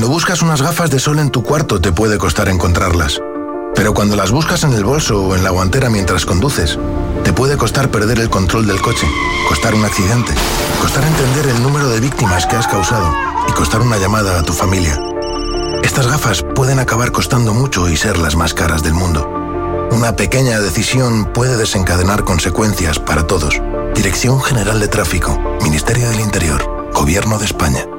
Cuando buscas unas gafas de sol en tu cuarto te puede costar encontrarlas. Pero cuando las buscas en el bolso o en la guantera mientras conduces, te puede costar perder el control del coche, costar un accidente, costar entender el número de víctimas que has causado y costar una llamada a tu familia. Estas gafas pueden acabar costando mucho y ser las más caras del mundo. Una pequeña decisión puede desencadenar consecuencias para todos. Dirección General de Tráfico, Ministerio del Interior, Gobierno de España.